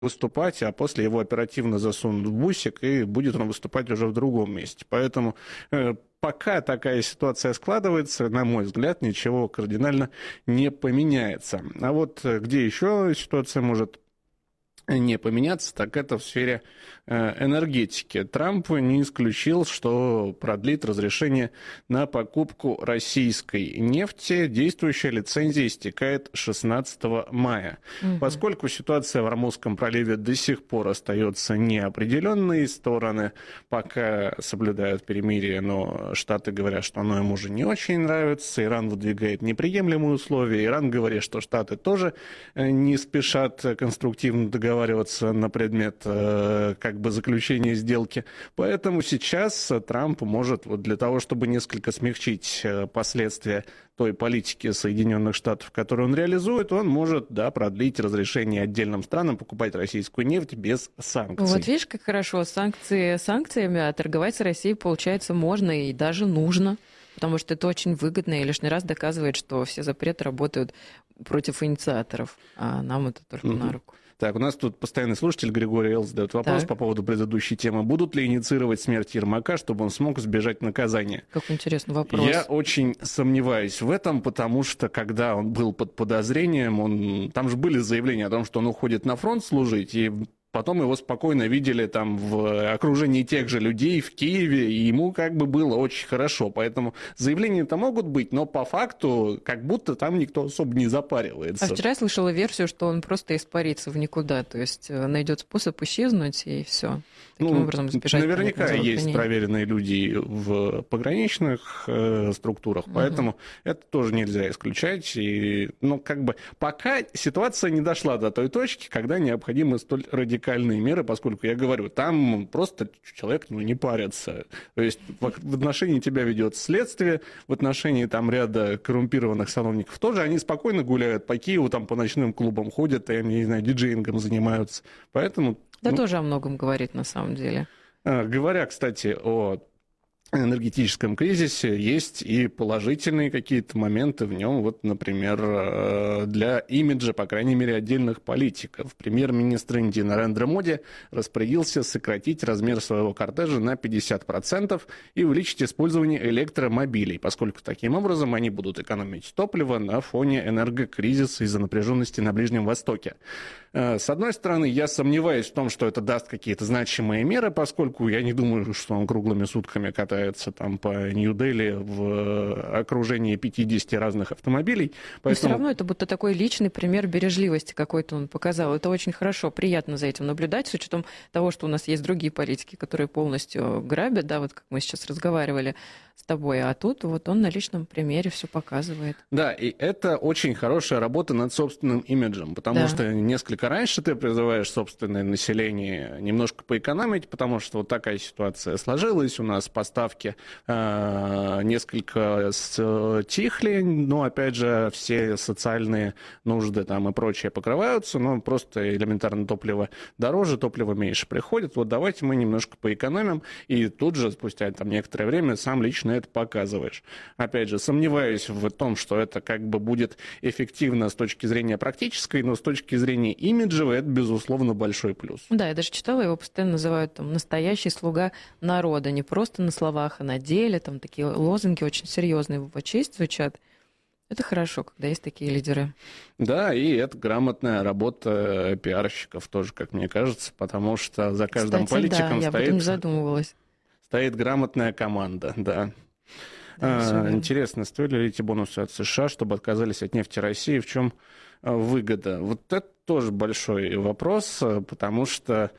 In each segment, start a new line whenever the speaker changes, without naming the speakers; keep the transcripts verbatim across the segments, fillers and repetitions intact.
выступать, а после его оперативно засунут в бусик, и будет он выступать уже в другом месте. Поэтому э, пока такая ситуация складывается, на мой взгляд, ничего кардинально не поменяется. А вот где еще ситуация может не поменяться, так это в сфере энергетики. Трамп не исключил, что продлит разрешение на покупку российской нефти. Действующая лицензия истекает шестнадцатого мая. Угу. Поскольку ситуация в Ормузском проливе до сих пор остается неопределенной, стороны пока соблюдают перемирие, но Штаты говорят, что оно им уже не очень нравится. Иран выдвигает неприемлемые условия. Иран говорит, что Штаты тоже не спешат конструктивно договариваться на предмет как бы заключения сделки. Поэтому сейчас Трамп может, вот для того, чтобы несколько смягчить последствия той политики Соединенных Штатов, которую он реализует, он может, да, продлить разрешение отдельным странам покупать российскую нефть без санкций.
Вот видишь, как хорошо. Санкции санкциями, а торговать с Россией, получается, можно и даже нужно. Потому что это очень выгодно и лишний раз доказывает, что все запреты работают против инициаторов, а нам это только mm-hmm. на руку.
Так, у нас тут постоянный слушатель Григорий Эл задает вопрос так. по поводу предыдущей темы. Будут ли инициировать смерть Ермака, чтобы он смог избежать наказания?
Какой интересный вопрос.
Я очень сомневаюсь в этом, потому что, когда он был под подозрением, он... там же были заявления о том, что он уходит на фронт служить, и потом его спокойно видели там в окружении тех же людей в Киеве, и ему как бы было очень хорошо. Поэтому заявления-то могут быть, но по факту как будто там никто особо не запаривается.
А вчера я слышала версию, что он просто испарится в никуда, то есть найдет способ исчезнуть, и все. Таким
ну,
образом избежать.
Наверняка есть проверенные люди в пограничных э, структурах, угу. поэтому это тоже нельзя исключать. И, ну, как бы пока ситуация не дошла до той точки, когда необходимы столь радикальные меры, поскольку, я говорю, там просто человек ну, не парится. То есть в отношении тебя ведет следствие, в отношении там ряда коррумпированных сановников тоже, они спокойно гуляют по Киеву, там по ночным клубам ходят, и, не знаю, диджеингом занимаются. Поэтому...
Да
ну,
тоже о многом говорит на самом деле.
Говоря, кстати, о энергетическом кризисе, есть и положительные какие-то моменты в нем. Вот, например, для имиджа, по крайней мере, отдельных политиков. Премьер-министр Индии Нарендра Моди распорядился сократить размер своего кортежа на пятьдесят процентов и увеличить использование электромобилей, поскольку таким образом они будут экономить топливо на фоне энергокризиса из-за напряженности на Ближнем Востоке. С одной стороны, я сомневаюсь в том, что это даст какие-то значимые меры, поскольку я не думаю, что он круглыми сутками катается там по Нью-Дели в окружении пятидесяти разных автомобилей.
Поэтому... Но все равно это будто такой личный пример бережливости какой-то он показал. Это очень хорошо, приятно за этим наблюдать, с учетом того, что у нас есть другие политики, которые полностью грабят, да, вот как мы сейчас разговаривали с тобой, а тут вот он на личном примере все показывает.
Да, и это очень хорошая работа над собственным имиджем, потому да. что несколько раньше ты призываешь собственное население немножко поэкономить, потому что вот такая ситуация сложилась, у нас поставки э, несколько стихли, но опять же все социальные нужды там и прочее покрываются, но просто элементарно топливо дороже, топливо меньше приходит, вот давайте мы немножко поэкономим, и тут же спустя там некоторое время сам лично это показываешь. Опять же, сомневаюсь в том, что это как бы будет эффективно с точки зрения практической, но с точки зрения имиджевой это, безусловно, большой плюс.
Да, я даже читала, его постоянно называют там настоящий слуга народа, не просто на словах, а на деле, там такие лозунги очень серьезные в его честь звучат. Это хорошо, когда есть такие лидеры.
Да, и это грамотная работа пиарщиков тоже, как мне кажется, потому что за каждым
Кстати,
политиком
да,
стоит...
я об этом не задумывалась.
Стоит грамотная команда, да.
да
а, интересно, стоили ли эти бонусы от США, чтобы отказались от нефти России? В чем выгода? Вот это тоже большой вопрос, потому что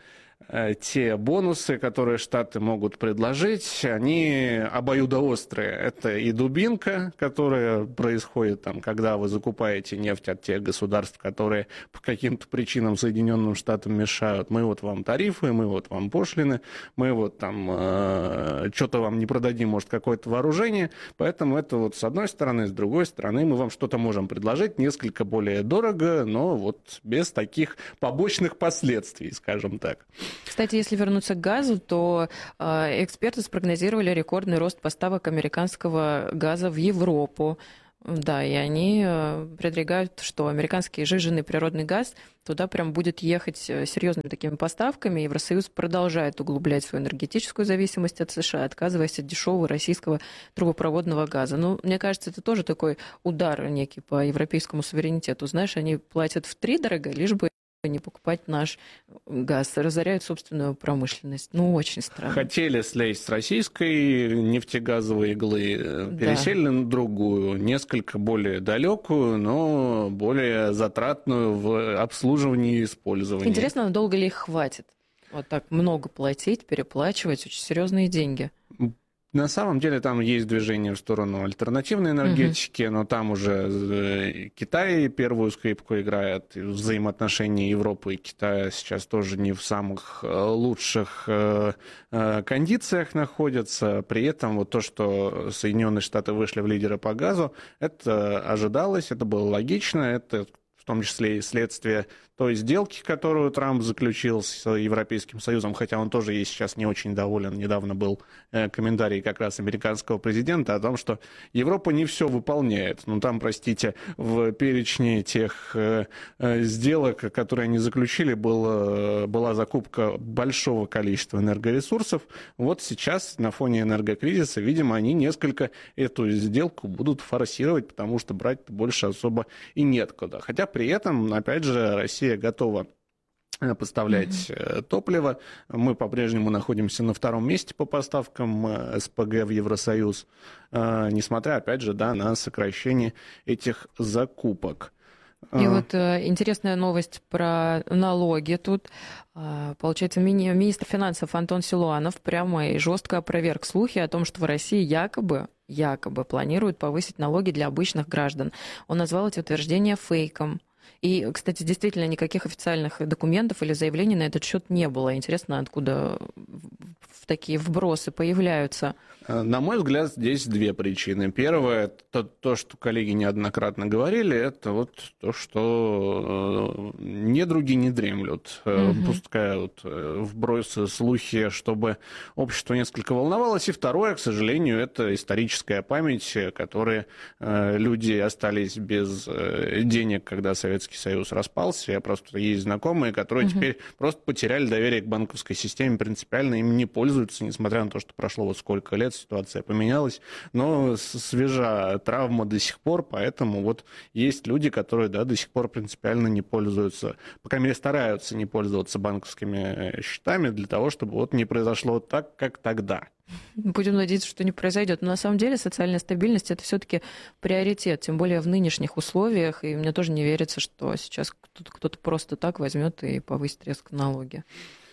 те бонусы, которые Штаты могут предложить, они обоюдоострые. Это и дубинка, которая происходит, там, когда вы закупаете нефть от тех государств, которые по каким-то причинам Соединенным Штатам мешают. Мы вот вам тарифы, мы вот вам пошлины, мы вот там э, что-то вам не продадим, может, какое-то вооружение. Поэтому это вот с одной стороны, с другой стороны мы вам что-то можем предложить несколько более дорого, но вот без таких побочных последствий, скажем так.
Кстати, если вернуться к газу, то э, эксперты спрогнозировали рекордный рост поставок американского газа в Европу. Да, и они предрекают, что американский сжиженный природный газ туда прям будет ехать серьезными такими поставками. Евросоюз продолжает углублять свою энергетическую зависимость от США, отказываясь от дешевого российского трубопроводного газа. Ну, мне кажется, это тоже такой удар некий по европейскому суверенитету. Знаешь, они платят втридорога, лишь бы не покупать наш газ, разоряют собственную промышленность. Ну, очень странно.
Хотели слезть с российской нефтегазовой иглы, пересели да. на другую, несколько более далекую, но более затратную в обслуживании и использовании.
Интересно, надолго ли их хватит? Вот так много платить, переплачивать, очень серьезные деньги.
На самом деле там есть движение в сторону альтернативной энергетики, угу. но там уже Китай первую скрипку играет, взаимоотношения Европы и Китая сейчас тоже не в самых лучших кондициях находятся. При этом вот то, что Соединенные Штаты вышли в лидеры по газу, это ожидалось, это было логично, это в том числе и следствие той сделки, которую Трамп заключил с Европейским Союзом, хотя он тоже ей сейчас не очень доволен. Недавно был комментарий как раз американского президента о том, что Европа не все выполняет. Ну, там, простите, в перечне тех сделок, которые они заключили, был, была закупка большого количества энергоресурсов. Вот сейчас на фоне энергокризиса, видимо, они несколько эту сделку будут форсировать, потому что брать больше особо и нет куда. Хотя при этом, опять же, Россия готова поставлять mm-hmm. топливо. Мы по-прежнему находимся на втором месте по поставкам СПГ в Евросоюз, несмотря, опять же, да, на сокращение этих закупок.
И вот э, интересная новость про налоги тут. Э, получается, мини- министр финансов Антон Силуанов прямо и жестко опроверг слухи о том, что в России якобы, якобы планируют повысить налоги для обычных граждан. Он назвал эти утверждения фейком. И, кстати, действительно никаких официальных документов или заявлений на этот счет не было. Интересно, откуда такие вбросы появляются?
На мой взгляд, здесь две причины. Первое, это то, что коллеги неоднократно говорили, это вот то, что недруги не дремлют, угу. пускают вбросы, слухи, чтобы общество несколько волновалось. И второе, к сожалению, это историческая память, которой люди остались без денег, когда Советский Союз распался. Я просто есть знакомые, которые угу. теперь просто потеряли доверие к банковской системе, принципиально им не пользуются, несмотря на то, что прошло вот сколько лет, ситуация поменялась, но свежа травма до сих пор, поэтому вот есть люди, которые, да, до сих пор принципиально не пользуются, по крайней мере, стараются не пользоваться банковскими счетами для того, чтобы вот не произошло так, как тогда.
Будем надеяться, что не произойдет. Но на самом деле социальная стабильность – это все-таки приоритет, тем более в нынешних условиях. И мне тоже не верится, что сейчас кто-то, кто-то просто так возьмет и повысит резко налоги.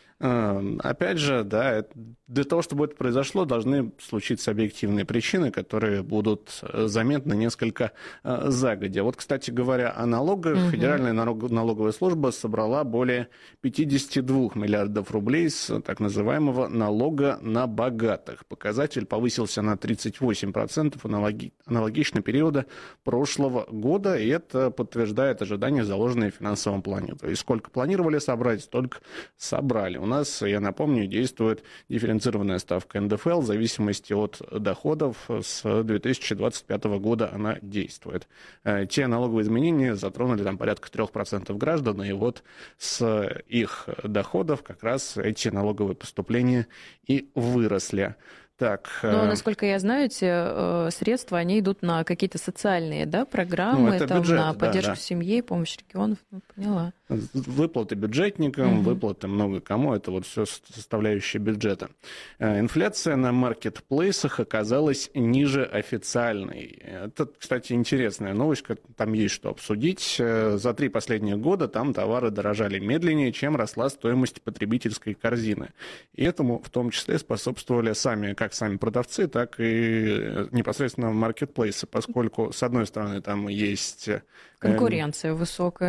Опять же, да, для того, чтобы это произошло, должны случиться объективные причины, которые будут заметны несколько загодя. Вот, кстати говоря, о налогах. Угу. Федеральная налоговая служба собрала более пятьдесят два миллиардов рублей с так называемого налога на богатых. Показатель повысился на тридцать восемь процентов аналоги... аналогично периода прошлого года, и это подтверждает ожидания, заложенные в финансовом плане. То есть сколько планировали собрать, столько собрали. У нас, я напомню, действует дифференцированная ставка эн дэ эф эл в зависимости от доходов. С две тысячи двадцать пятого года она действует. Те налоговые изменения затронули там порядка трех процентов граждан, и вот с их доходов как раз эти налоговые поступления и выросли. Так,
Но, насколько я знаю, эти средства, они идут на какие-то социальные, да, программы, ну, это там, бюджет, на поддержку да, да. семьи, помощь регионов, ну, поняла.
Выплаты бюджетникам, угу. выплаты много кому, это вот все составляющие бюджета. Инфляция на маркетплейсах оказалась ниже официальной. Это, кстати, интересная новость, там есть что обсудить. За три последних года там товары дорожали медленнее, чем росла стоимость потребительской корзины. И этому в том числе способствовали сами, как сами продавцы, так и непосредственно маркетплейсы, поскольку, с одной стороны, там есть...
Конкуренция высокая.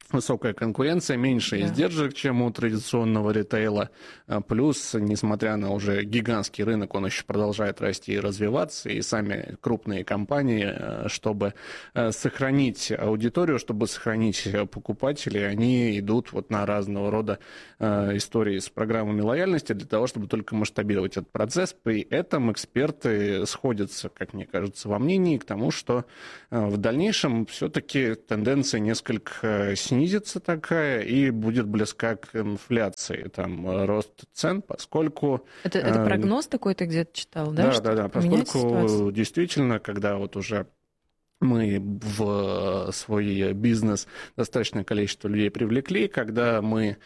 высокая конкуренция, меньше
Да.
издержек, чем у традиционного ритейла. Плюс, несмотря на уже гигантский рынок, он еще продолжает расти и развиваться. И сами крупные компании, чтобы сохранить аудиторию, чтобы сохранить покупателей, они идут вот на разного рода истории с программами лояльности для того, чтобы только масштабировать этот процесс. При этом эксперты сходятся, как мне кажется, во мнении к тому, что в дальнейшем все-таки тенденция несколько снизится такая и будет близка к инфляции, там, рост цен, поскольку...
Это, это прогноз такой ты где-то читал, да?
Да, да, да, поскольку
ситуацию?
действительно, когда вот уже мы в свой бизнес достаточное количество людей привлекли, когда мы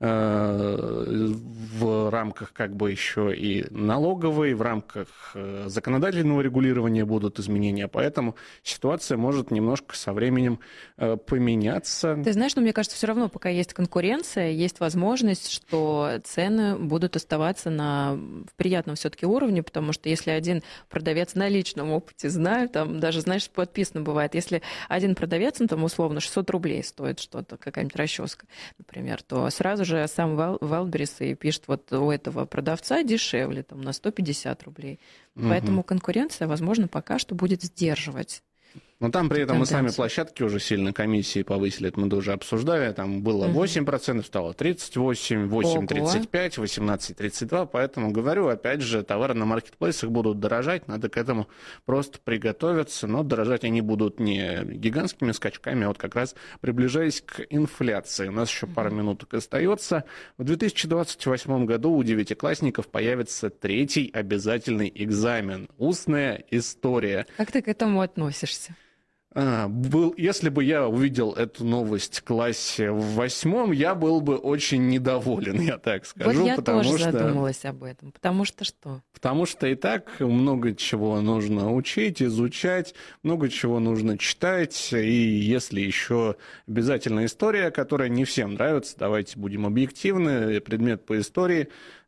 в рамках как бы еще и налоговой, в рамках законодательного регулирования будут изменения, поэтому ситуация может немножко со временем поменяться.
Ты знаешь, но мне кажется, все равно, пока есть конкуренция, есть возможность, что цены будут оставаться на приятном все-таки уровне, потому что если один продавец на личном опыте, знаю, там даже, знаешь, подписано бывает, если один продавец, ну, там условно шестьсот рублей стоит что-то, какая-нибудь расческа, например, то сразу же сам Вайлдберрис и пишет, вот у этого продавца дешевле, там, на сто пятьдесят рублей. Угу. Поэтому конкуренция, возможно, пока что будет сдерживать.
Но там при этом и сами площадки уже сильно комиссии повысили, это мы тоже обсуждали, там было восемь процентов, стало тридцать восемь процентов, восемь целых тридцать пять сотых, восемнадцать целых тридцать два процента, поэтому, говорю, опять же, товары на маркетплейсах будут дорожать, надо к этому просто приготовиться, но дорожать они будут не гигантскими скачками, а вот как раз приближаясь к инфляции. У нас еще пара минуток остается. В две тысячи двадцать восьмом году у девятиклассников появится третий обязательный экзамен – устная история.
Как ты к этому относишься?
А, был, если бы я увидел эту новость в классе в восьмом, я был бы очень недоволен, я так скажу.
Вот я
потому
тоже
что,
задумалась об этом. Потому что что?
Потому что и так много чего нужно учить, изучать, много чего нужно читать. И если еще обязательно история, которая не всем нравится, давайте будем объективны, предмет по истории,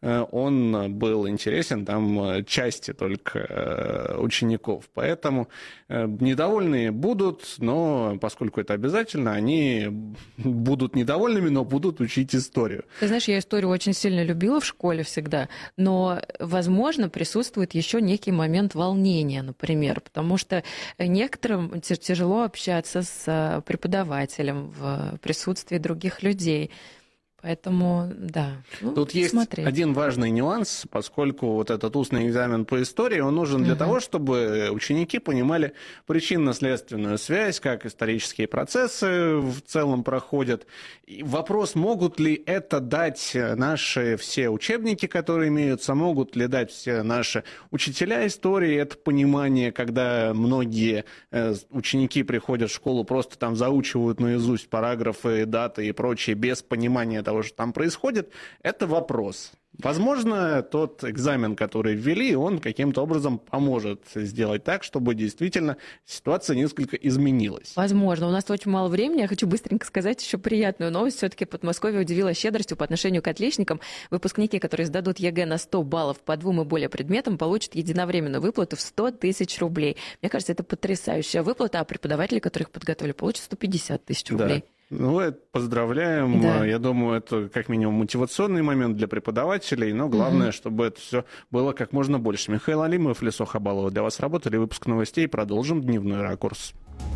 он был интересен там части только учеников. Поэтому недовольные будут, но поскольку это обязательно, они будут недовольными, но будут учить историю.
Ты знаешь, я историю очень сильно любила в школе всегда, но, возможно, присутствует еще некий момент волнения, например, потому что некоторым тяжело общаться с преподавателем в присутствии других людей. Поэтому, да. Ну,
Тут есть
смотреть.
один важный нюанс, поскольку вот этот устный экзамен по истории, он нужен для uh-huh. того, чтобы ученики понимали причинно-следственную связь, как исторические процессы в целом проходят. И вопрос, могут ли это дать наши все учебники, которые имеются, могут ли дать все наши учителя истории это понимание, когда многие ученики приходят в школу, просто там заучивают наизусть параграфы, даты и прочее, без понимания того, что там происходит, это вопрос. Возможно, тот экзамен, который ввели, он каким-то образом поможет сделать так, чтобы действительно ситуация несколько изменилась.
Возможно. У нас очень мало времени. Я хочу быстренько сказать еще приятную новость. Все-таки Подмосковье удивило щедростью по отношению к отличникам. Выпускники, которые сдадут ЕГЭ на сто баллов по двум и более предметам, получат единовременную выплату в сто тысяч рублей. Мне кажется, это потрясающая выплата, а преподаватели, которых подготовили, получат сто пятьдесят тысяч рублей.
Да. Ну, поздравляем.
Да.
Я думаю, это как минимум мотивационный момент для преподавателей, но главное, угу. чтобы это все было как можно больше. Михаил Алимов, Лесо Хабалова для вас работали. Выпуск новостей. Продолжим дневной ракурс.